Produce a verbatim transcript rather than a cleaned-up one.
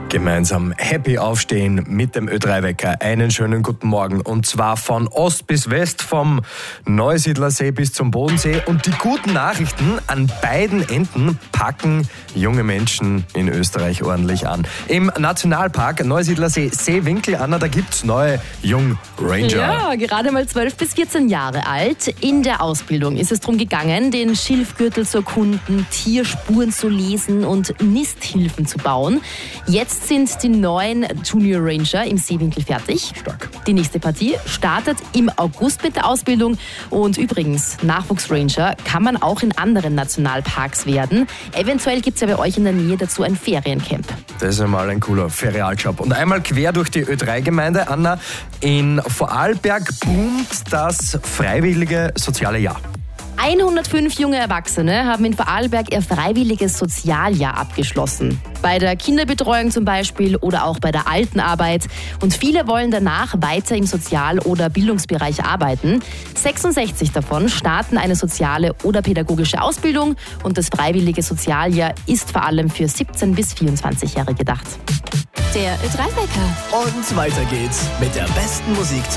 Gemeinsam happy aufstehen mit dem Ö drei Wecker. Einen schönen guten Morgen. Und zwar von Ost bis West, vom Neusiedlersee bis zum Bodensee. Und die guten Nachrichten: an beiden Enden packen junge Menschen in Österreich ordentlich an. Im Nationalpark Neusiedlersee Seewinkel, Anna, da gibt's neue Jung Ranger. Ja, gerade mal zwölf bis vierzehn Jahre alt. In der Ausbildung ist es darum gegangen, den Schilfgürtel zu erkunden, Tierspuren zu lesen und Nisthilfen zu bauen. Jetzt sind die neuen Junior Ranger im Seewinkel fertig. Stark. Die nächste Partie startet im August mit der Ausbildung. Und übrigens, Nachwuchsranger kann man auch in anderen Nationalparks werden. Eventuell gibt es ja bei euch in der Nähe dazu ein Feriencamp. Das ist einmal ein cooler Ferialjob. Und einmal quer durch die Ö drei Gemeinde, Anna, in Vorarlberg boomt das freiwillige soziale Jahr. hundertfünf junge Erwachsene haben in Vorarlberg ihr freiwilliges Sozialjahr abgeschlossen. Bei der Kinderbetreuung zum Beispiel oder auch bei der Altenarbeit. Und viele wollen danach weiter im Sozial- oder Bildungsbereich arbeiten. sechsundsechzig davon starten eine soziale oder pädagogische Ausbildung. Und das freiwillige Sozialjahr ist vor allem für siebzehn- bis vierundzwanzig Jahre gedacht. Der Ö drei Wecker. Und weiter geht's mit der besten Musik zum